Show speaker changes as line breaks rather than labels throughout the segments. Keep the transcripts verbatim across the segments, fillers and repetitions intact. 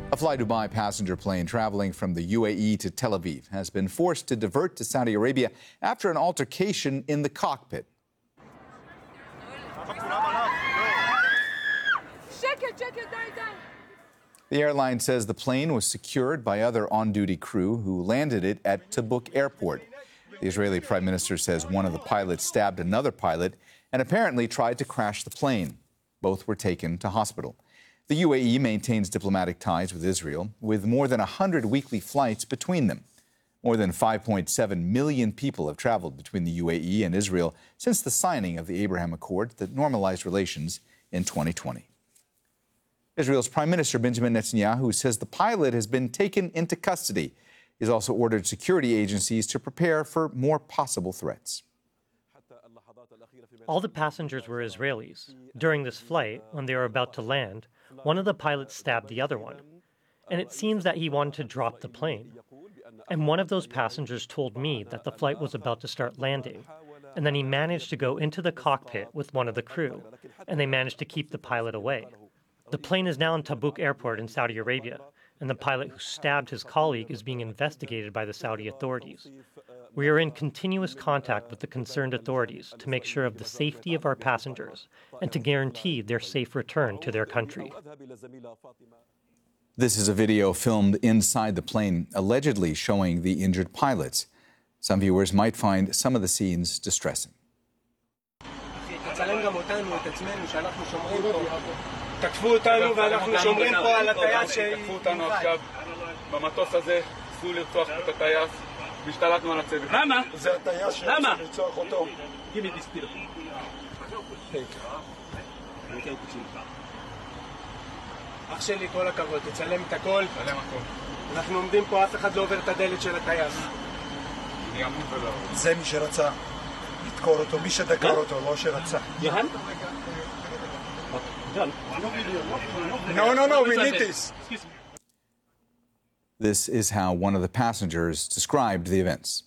A Fly Dubai passenger plane traveling from the U A E to Tel Aviv has been forced to divert to Saudi Arabia after an altercation in the cockpit. The airline says the plane was secured by other on-duty crew who landed it at Tabuk Airport. The Israeli Prime Minister says one of the pilots stabbed another pilot and apparently tried to crash the plane. Both were taken to hospital. The U A E maintains diplomatic ties with Israel, with more than one hundred weekly flights between them. More than five point seven million people have traveled between the U A E and Israel since the signing of the Abraham Accord that normalized relations in twenty twenty. Israel's Prime Minister Benjamin Netanyahu says the pilot has been taken into custody. He's also ordered security agencies to prepare for more possible threats.
All the passengers were Israelis. During this flight, when they were about to land, one of the pilots stabbed the other one. And it seems that he wanted to drop the plane. And one of those passengers told me that the flight was about to start landing. And then he managed to go into the cockpit with one of the crew, and they managed to keep the pilot away. The plane is now in Tabuk Airport in Saudi Arabia, and the pilot who stabbed his colleague is being investigated by the Saudi authorities. We are in continuous contact with the concerned authorities to make sure of the safety of our passengers and to guarantee their safe return to their country.
This is a video filmed inside the plane, allegedly showing the injured pilots. Some viewers might find some of the scenes distressing.
תקפו אותנו ואנחנו שומרים פה על הטייס
תקפו אותנו עכשיו במטוס הזה, ניסו לרצוח את הטייס והשתלטנו על הצוות.
למה?
זה הטייס שרצה לרצוח אותו.
גימי דיספירו. אח שלי, כל הכבוד, תצלם את הכל.
תצלם הכל.
אנחנו עומדים פה, אף אחד לא עובר את הדלת של הטייס.
אני אמות ולא.
זה מי שרצה לדקור אותו, מי שדקר אותו, לא שרצה.
יהן?
No, no, no, we need this.
This is how one of the passengers described the events.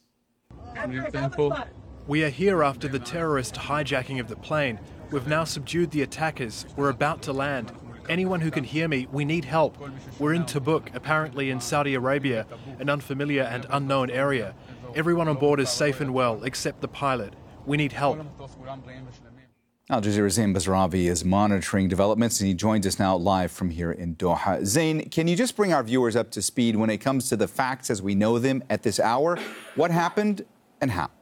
We are here after the terrorist hijacking of the plane. We've now subdued the attackers. We're about to land. Anyone who can hear me, we need help. We're in Tabuk, apparently in Saudi Arabia, an unfamiliar and unknown area. Everyone on board is safe and well, except the pilot. We need help.
Al Jazeera's Zain Basravi is monitoring developments, and he joins us now live from here in Doha. Zain, can you just bring our viewers up to speed when it comes to the facts as we know them at this hour? What happened and how?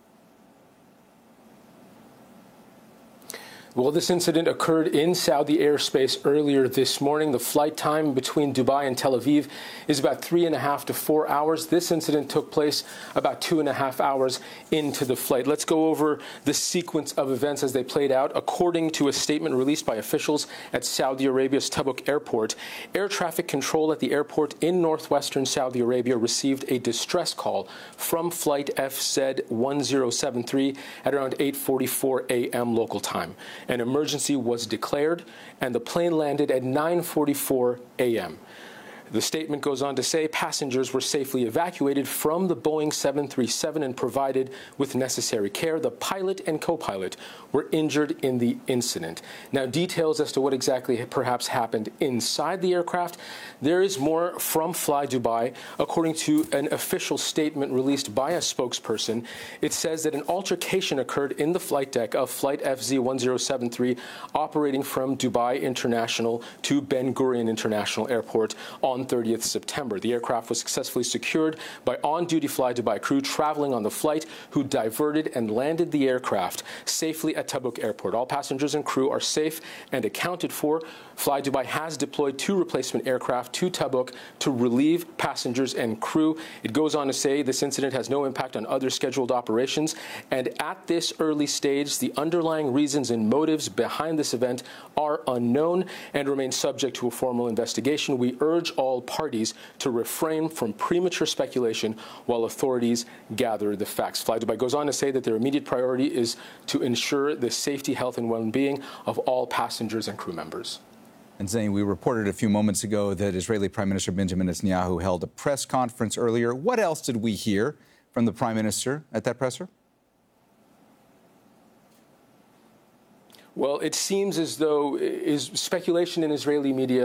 Well, this incident occurred in Saudi airspace earlier this morning. The flight time between Dubai and Tel Aviv is about three and a half to four hours. This incident took place about two and a half hours into the flight. Let's go over the sequence of events as they played out. According to a statement released by officials at Saudi Arabia's Tabuk Airport, air traffic control at the airport in northwestern Saudi Arabia received a distress call from flight F Z one zero seven three at around eight forty-four a m local time. An emergency was declared, and the plane landed at nine forty-four a m The statement goes on to say passengers were safely evacuated from the Boeing seven thirty-seven and provided with necessary care. The pilot and co-pilot were injured in the incident. Now, details as to what exactly perhaps happened inside the aircraft, there is more from Fly Dubai. According to an official statement released by a spokesperson, it says that an altercation occurred in the flight deck of flight F Z one zero seven three operating from Dubai International to Ben Gurion International Airport on thirtieth September. The aircraft was successfully secured by on-duty Fly Dubai crew traveling on the flight who diverted and landed the aircraft safely at Tabuk Airport. All passengers and crew are safe and accounted for. Fly Dubai has deployed two replacement aircraft to Tabuk to relieve passengers and crew. It goes on to say this incident has no impact on other scheduled operations, and at this early stage, the underlying reasons and motives behind this event are unknown and remain subject to a formal investigation. We urge all parties to refrain from premature speculation while authorities gather the facts. Fly Dubai goes on to say that their immediate priority is to ensure the safety, health, and well-being of all passengers and crew members.
And Zain, we reported a few moments ago that Israeli Prime Minister Benjamin Netanyahu held a press conference earlier. What else did we hear from the Prime Minister at that presser?
Well, it seems as though is speculation in Israeli media